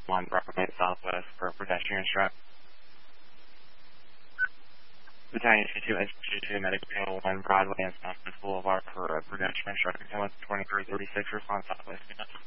1 Broadway Southwest for pedestrian instruct. Battalion 22 SG2 Medic Panel 1 Broadway and Southwest Boulevard for pedestrian instruct. 2336 response Southwest.